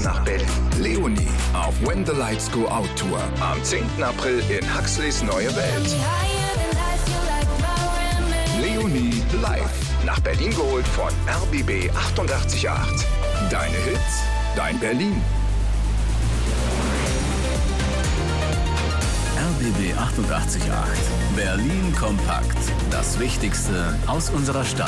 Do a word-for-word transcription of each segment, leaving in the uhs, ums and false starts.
nach Berlin. Leonie auf When the Lights Go Out Tour. Am zehnten April in Huxleys Neue Welt. Leonie live. Nach Berlin geholt von R B B achtundachtzig Komma acht. Deine Hits, dein Berlin. R B B achtundachtzig Komma acht. Berlin kompakt. Das Wichtigste aus unserer Stadt.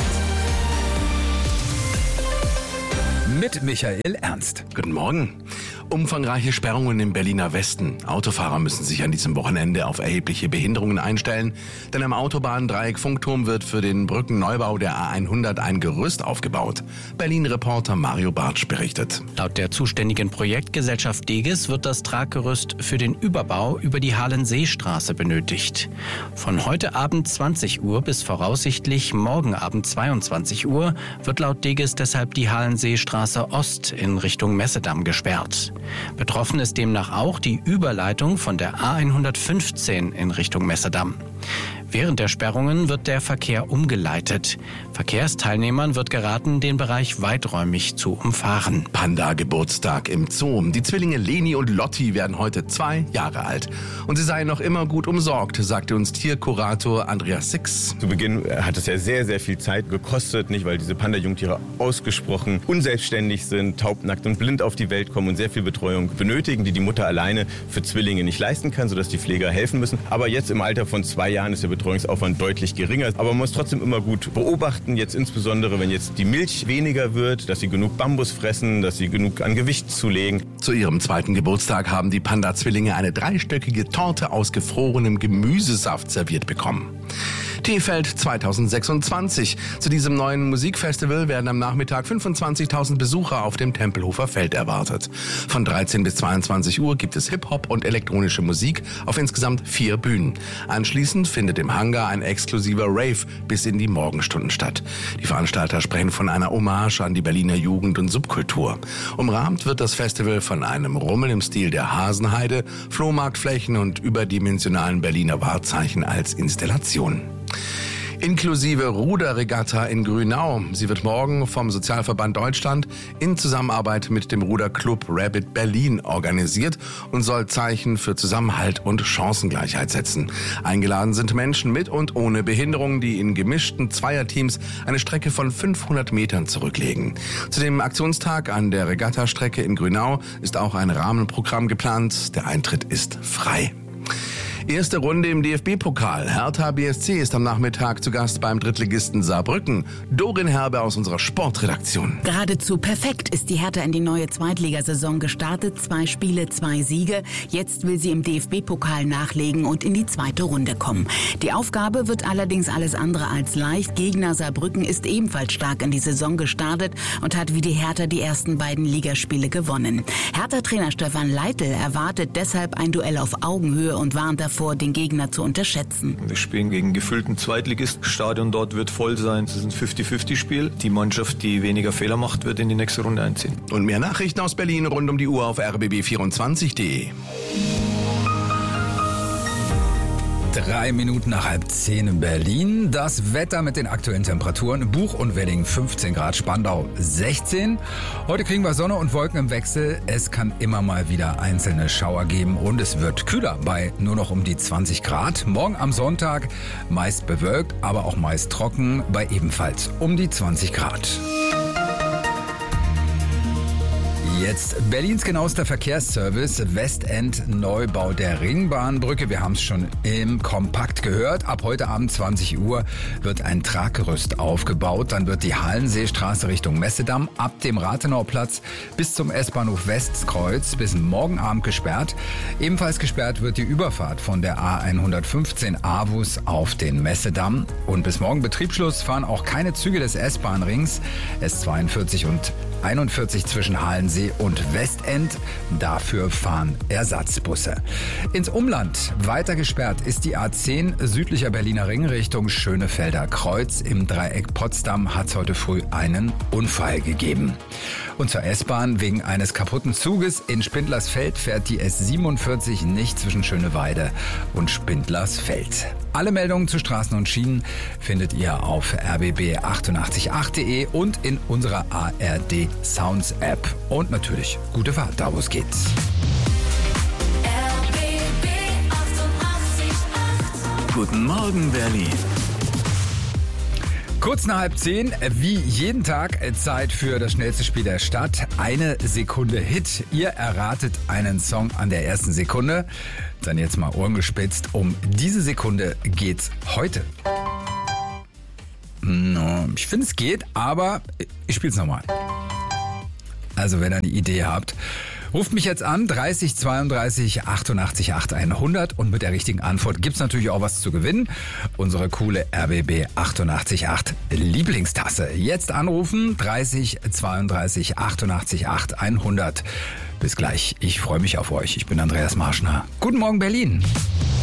Mit Michael Ernst. Guten Morgen. Umfangreiche Sperrungen im Berliner Westen. Autofahrer müssen sich an diesem Wochenende auf erhebliche Behinderungen einstellen, denn am Autobahndreieck Funkturm wird für den Brückenneubau der A hundert ein Gerüst aufgebaut. Berlin-Reporter Mario Bartsch berichtet. Laut der zuständigen Projektgesellschaft Deges wird das Traggerüst für den Überbau über die Halenseestraße benötigt. Von heute Abend zwanzig Uhr bis voraussichtlich morgen Abend zweiundzwanzig Uhr wird laut Deges deshalb die Halenseestraße Ost in Richtung Messedamm gesperrt. Betroffen ist demnach auch die Überleitung von der A hundertfünfzehn in Richtung Messedamm. Während der Sperrungen wird der Verkehr umgeleitet. Verkehrsteilnehmern wird geraten, den Bereich weiträumig zu umfahren. Panda-Geburtstag im Zoo. Die Zwillinge Leni und Lotti werden heute zwei Jahre alt. Und sie seien noch immer gut umsorgt, sagte uns Tierkurator Andreas Six. Zu Beginn hat es ja sehr, sehr viel Zeit gekostet, nicht, weil diese Panda-Jungtiere ausgesprochen unselbstständig sind, taubnackt und blind auf die Welt kommen und sehr viel Betreuung benötigen, die die Mutter alleine für Zwillinge nicht leisten kann, sodass die Pfleger helfen müssen. Aber jetzt im Alter von zwei Jahren ist der Betreuungsaufwand deutlich geringer. Aber man muss trotzdem immer gut beobachten, jetzt insbesondere, wenn jetzt die Milch weniger wird, dass sie genug Bambus fressen, dass sie genug an Gewicht zulegen. Zu ihrem zweiten Geburtstag haben die Panda-Zwillinge eine dreistöckige Torte aus gefrorenem Gemüsesaft serviert bekommen. T-Feld zweitausendsechsundzwanzig. Zu diesem neuen Musikfestival werden am Nachmittag fünfundzwanzigtausend Besucher auf dem Tempelhofer Feld erwartet. Von dreizehn bis zweiundzwanzig Uhr gibt es Hip-Hop und elektronische Musik auf insgesamt vier Bühnen. Anschließend findet im Hangar ein exklusiver Rave bis in die Morgenstunden statt. Die Veranstalter sprechen von einer Hommage an die Berliner Jugend- und Subkultur. Umrahmt wird das Festival von einem Rummel im Stil der Hasenheide, Flohmarktflächen und überdimensionalen Berliner Wahrzeichen als Installation. Inklusive Ruderregatta in Grünau. Sie wird morgen vom Sozialverband Deutschland in Zusammenarbeit mit dem Ruderclub Rabbit Berlin organisiert und soll Zeichen für Zusammenhalt und Chancengleichheit setzen. Eingeladen sind Menschen mit und ohne Behinderung, die in gemischten Zweierteams eine Strecke von fünfhundert Metern zurücklegen. Zu dem Aktionstag an der Regattastrecke in Grünau ist auch ein Rahmenprogramm geplant. Der Eintritt ist frei. Erste Runde im D F B-Pokal. Hertha B S C ist am Nachmittag zu Gast beim Drittligisten Saarbrücken. Dorin Herbe aus unserer Sportredaktion. Geradezu perfekt ist die Hertha in die neue Zweitligasaison gestartet. Zwei Spiele, zwei Siege. Jetzt will sie im D F B-Pokal nachlegen und in die zweite Runde kommen. Die Aufgabe wird allerdings alles andere als leicht. Gegner Saarbrücken ist ebenfalls stark in die Saison gestartet und hat wie die Hertha die ersten beiden Ligaspiele gewonnen. Hertha-Trainer Stefan Leitl erwartet deshalb ein Duell auf Augenhöhe und warnt davor, den Gegner zu unterschätzen. Wir spielen gegen gefüllten Zweitligisten. Das Stadion dort wird voll sein. Es ist ein fünfzig fünfzig Spiel. Die Mannschaft, die weniger Fehler macht, wird in die nächste Runde einziehen. Und mehr Nachrichten aus Berlin rund um die Uhr auf r b b vierundzwanzig punkt d e. Drei Minuten nach halb zehn in Berlin. Das Wetter mit den aktuellen Temperaturen. Buch und Wedding fünfzehn Grad, Spandau sechzehn. Heute kriegen wir Sonne und Wolken im Wechsel. Es kann immer mal wieder einzelne Schauer geben und es wird kühler bei nur noch um die zwanzig Grad. Morgen am Sonntag meist bewölkt, aber auch meist trocken bei ebenfalls um die zwanzig Grad. Jetzt Berlins genauester Verkehrsservice, Westend Neubau der Ringbahnbrücke. Wir haben es schon im Kompakt gehört. Ab heute Abend zwanzig Uhr wird ein Traggerüst aufgebaut. Dann wird die Halenseestraße Richtung Messedamm ab dem Rathenauplatz bis zum S-Bahnhof Westkreuz bis morgen Abend gesperrt. Ebenfalls gesperrt wird die Überfahrt von der A hundertfünfzehn Avus auf den Messedamm. Und bis morgen Betriebsschluss fahren auch keine Züge des S-Bahn-Rings S zweiundvierzig und einundvierzig zwischen Halensee und Westend. Dafür fahren Ersatzbusse. Ins Umland weiter gesperrt ist die A zehn südlicher Berliner Ring Richtung Schönefelder Kreuz. Im Dreieck Potsdam hat es heute früh einen Unfall gegeben. Und zur S-Bahn: wegen eines kaputten Zuges in Spindlersfeld fährt die S siebenundvierzig nicht zwischen Schöneweide und Spindlersfeld. Alle Meldungen zu Straßen und Schienen findet ihr auf r b b achtundachtzig acht punkt de und in unserer A R D Sounds App. Und natürlich gute Fahrt, da wo es geht. Guten Morgen, Berlin. Kurz nach halb zehn, wie jeden Tag, Zeit für das schnellste Spiel der Stadt. Eine Sekunde Hit. Ihr erratet einen Song an der ersten Sekunde. Dann jetzt mal Ohren gespitzt. Um diese Sekunde geht's heute. No, ich finde, es geht, aber ich spiele es nochmal. Also wenn ihr eine Idee habt, ruft mich jetzt an, dreißig zweiunddreißig achtundachtzig acht hundert, und mit der richtigen Antwort gibt's natürlich auch was zu gewinnen. Unsere coole R B B achtundachtzig acht Lieblingstasse. Jetzt anrufen, dreißig zweiunddreißig achtundachtzig acht hundert. Bis gleich, ich freue mich auf euch. Ich bin Andreas Marschner. Guten Morgen, Berlin.